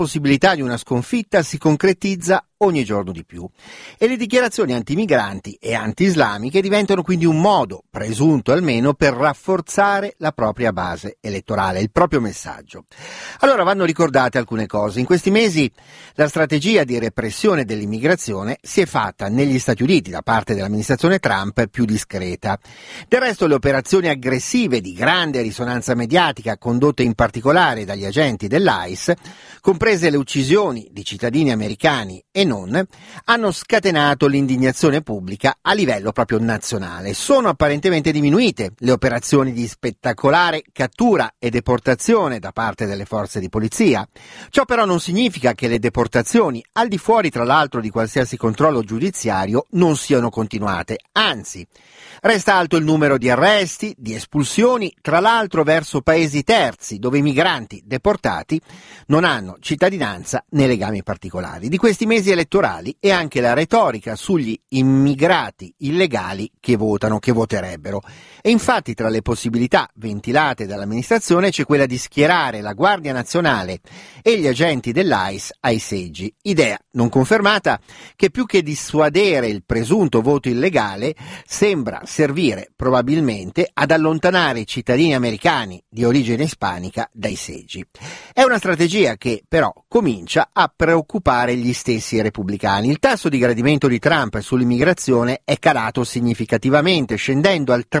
possibilità di una sconfitta si concretizza ogni giorno di più e le dichiarazioni antimigranti e anti-islamiche diventano quindi un modo, presunto almeno, per rafforzare la propria base elettorale, il proprio messaggio. Allora vanno ricordate alcune cose. In questi mesi la strategia di repressione dell'immigrazione si è fatta negli Stati Uniti da parte dell'amministrazione Trump più discreta. Del resto le operazioni aggressive di grande risonanza mediatica condotte in particolare dagli agenti dell'ICE, comprese le uccisioni di cittadini americani e non, hanno scatenato l'indignazione pubblica a livello proprio nazionale. Sono apparentemente diminuite le operazioni di spettacolare cattura e deportazione da parte delle forze di polizia. Ciò però non significa che le deportazioni, al di fuori tra l'altro di qualsiasi controllo giudiziario, non siano continuate. Anzi, resta alto il numero di arresti, di espulsioni, tra l'altro verso paesi terzi, dove i migranti deportati non hanno cittadinanza né legami particolari. Di questi mesi elettorali e anche la retorica sugli immigrati illegali che votano, che voterebbero. E infatti tra le possibilità ventilate dall'amministrazione c'è quella di schierare la Guardia Nazionale e gli agenti dell'ICE ai seggi, idea non confermata che più che dissuadere il presunto voto illegale sembra servire probabilmente ad allontanare i cittadini americani di origine ispanica dai seggi. È una strategia che però comincia a preoccupare gli stessi repubblicani. Il tasso di gradimento di Trump sull'immigrazione è calato significativamente, scendendo al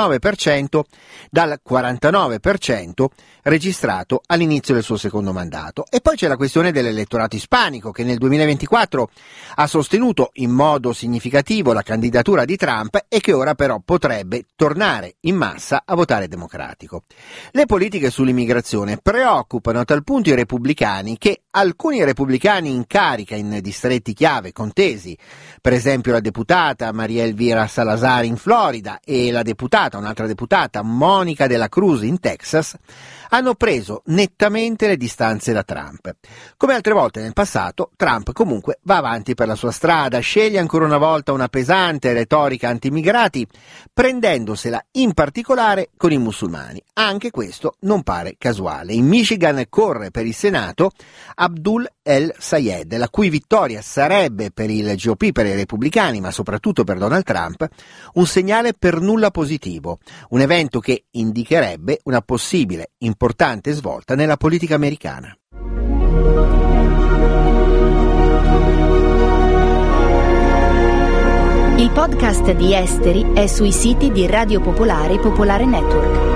39% dal 49% registrato all'inizio del suo secondo mandato. E poi c'è la questione dell'elettorato ispanico, che nel 2024 ha sostenuto in modo significativo la candidatura di Trump e che ora però potrebbe tornare in massa a votare democratico. Le politiche sull'immigrazione preoccupano a tal punto i repubblicani che alcuni repubblicani in carica in distretti chiave contesi, per esempio la deputata María Elvira Salazar in Florida e un'altra deputata Monica de la Cruz in Texas, hanno preso nettamente le distanze da Trump. Come altre volte nel passato, Trump comunque va avanti per la sua strada, sceglie ancora una volta una pesante retorica anti-immigrati, prendendosela in particolare con i musulmani. Anche questo non pare casuale. In Michigan corre per il Senato Abdul El Sayed, la cui vittoria sarebbe per il GOP, per i repubblicani, ma soprattutto per Donald Trump, un segnale per nulla positivo, un evento che indicherebbe una possibile importante svolta nella politica americana. Il podcast di Esteri è sui siti di Radio Popolare e Popolare Network.